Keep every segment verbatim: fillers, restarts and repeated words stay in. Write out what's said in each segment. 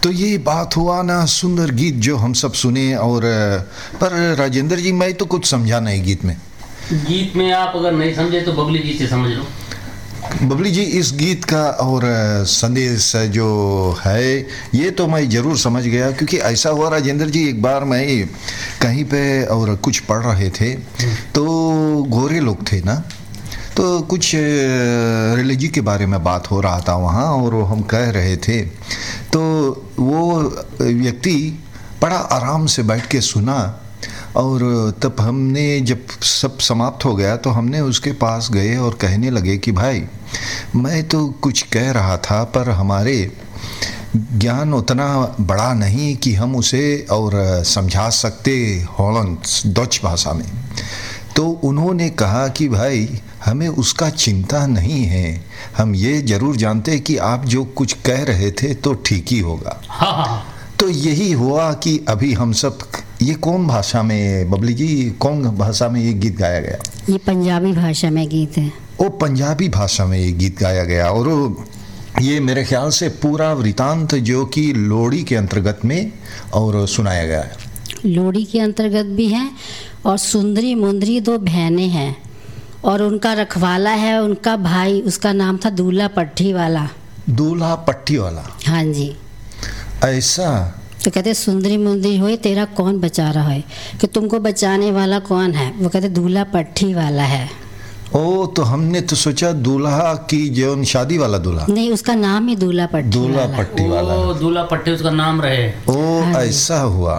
तो ये बात हुआ ना, सुंदर गीत जो हम सब सुने। और पर राजेंद्र जी, मैं तो कुछ समझा नहीं गीत में। गीत में आप अगर नहीं समझे तो बबली जी से समझ लो। बबली जी, इस गीत का और संदेश जो है ये तो मैं ज़रूर समझ गया, क्योंकि ऐसा हुआ राजेंद्र जी, एक बार मैं कहीं पे और कुछ पढ़ रहे थे तो गोरे लोग थे ना, तो कुछ रिलीजी के बारे में बात हो रहा था वहाँ, और हम कह रहे थे तो वो व्यक्ति बड़ा आराम से बैठ के सुना। और तब हमने, जब सब समाप्त हो गया तो हमने उसके पास गए और कहने लगे कि भाई, मैं तो कुछ कह रहा था पर हमारे ज्ञान उतना बड़ा नहीं कि हम उसे और समझा सकते हॉलैंड डच भाषा में। तो उन्होंने कहा कि भाई, हमें उसका चिंता नहीं है, हम ये ज़रूर जानते हैं कि आप जो कुछ कह रहे थे तो ठीक ही होगा। हाँ हाँ। तो यही हुआ कि अभी हम सब, ये कौन भाषा में बबली जी, कौन भाषा में ये गीत गाया गया? ये पंजाबी भाषा में गीत है। ओ, पंजाबी भाषा में ये गीत गाया गया। और ये मेरे ख्याल से पूरा वृतांत जो कि लोहड़ी के अंतर्गत में और सुनाया गया है। लोहड़ी के अंतर्गत भी है, और सुंदरी मुंदरी दो बहनें हैं और उनका रखवाला है उनका भाई, उसका नाम था दूल्हा पट्टी वाला। दूल्हा पट्टी वाला? हाँ जी। ऐसा? तो कहते सुंदरी मुंदरी होए तेरा कौन बचा रहा है, कि तुमको बचाने वाला कौन है? वो कहते दूल्हा पट्टी वाला है। ओ, तो हमने तो सोचा दूल्हा की जो शादी वाला दूल्हा। नहीं, उसका नाम ही दूल्हा पट्टी दूल्हा पट्टी वाला। ओ, दूल्हा पट्टी उसका नाम रहे। ओ, ऐसा हुआ।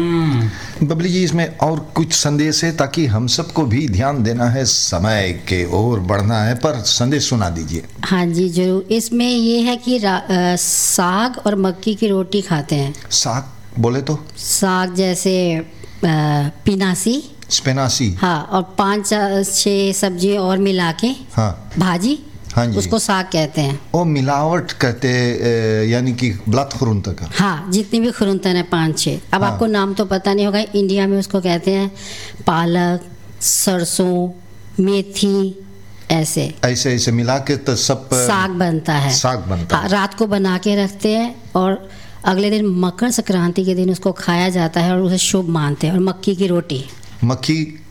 बबली जी, इसमें और कुछ संदेश है ताकि हम सबको भी ध्यान देना है, समय के ओर बढ़ना है, पर संदेश सुना दीजिए। हाँ जी जरूर। इसमें ये है कि आ, साग और मक्की की रोटी खाते हैं। साग बोले तो? साग जैसे आ, पिनासी, स्पेनासी। हाँ, और पांच छह सब्जी और मिला के, हाँ, भाजी, हाँ जी, उसको साग कहते हैं। ओ, मिलावट कहते, यानी कि ब्लत खुरुंत का। हाँ, जितनी भी खुरुंतन है पांच छः। अब हाँ, आपको नाम तो पता नहीं होगा, इंडिया में उसको कहते हैं पालक, सरसों, मेथी, ऐसे ऐसे ऐसे मिला के तो सब साग बनता है। साग बनता हाँ, है। रात को बना के रखते हैं और अगले दिन मकर संक्रांति के दिन उसको खाया जाता है और उसे शुभ मानते हैं। और मक्की की रोटी, मक्की,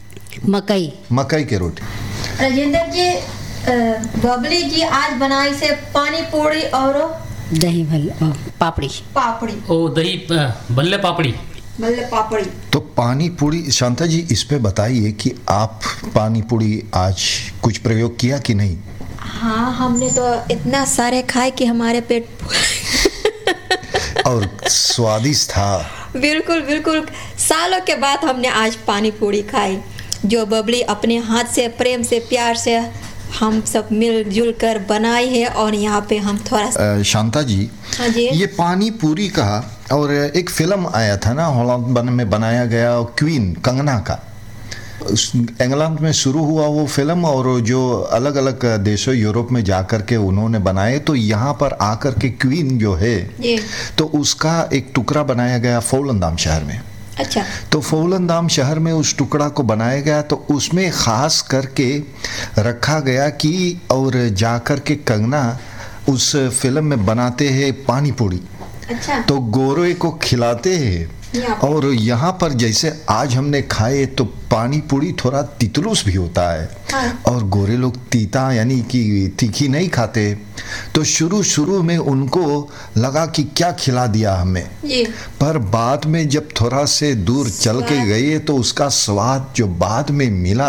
मकई मकई की रोटी। राजेंद्र जी, बबली जी आज बनाई से पानी पूरी और दही भल्ले पापड़ी। पापड़ी ओ, दही भल्ले पापड़ी। भल्ले पापड़ी। तो पानी पूरी, शांता जी इस पे बताइए कि आप पानी पूरी आज कुछ प्रयोग किया कि नहीं? हाँ, हमने तो इतना सारे खाए कि हमारे पेट और स्वादिष्ट था। बिल्कुल बिल्कुल। सालों के बाद हमने आज पानी पूरी खाई, जो बबली अपने हाथ से प्रेम से प्यार से हम सब मिलजुल कर बनाई है। और यहाँ पे हम थोड़ा शांता जी, हाँ जी, ये पानी पूरी का और एक फिल्म आया था ना, हॉलैंड में बनाया गया, क्वीन, कंगना का, इंग्लैंड में शुरू हुआ वो फिल्म, और जो अलग अलग देशों यूरोप में जाकर के उन्होंने बनाए, तो यहाँ पर आकर के क्वीन जो है तो उसका एक टुकड़ा बनाया गया फोलंदाम शहर में। अच्छा। तो फोलंदाम शहर में उस टुकड़ा को बनाया गया, तो उसमें खास करके रखा गया कि और जाकर के कंगना उस फिल्म में बनाते हैं पानी पूरी। अच्छा। तो गोरे को खिलाते हैं। और यहाँ पर जैसे आज हमने खाए तो पानी पूरी थोड़ा तितलुस भी होता है। हाँ। और गोरे लोग तीता यानी कि तीखी नहीं खाते, तो शुरू शुरू में उनको लगा कि क्या खिला दिया हमें, पर बाद में जब थोड़ा से दूर चल के गए तो उसका स्वाद जो बाद में मिला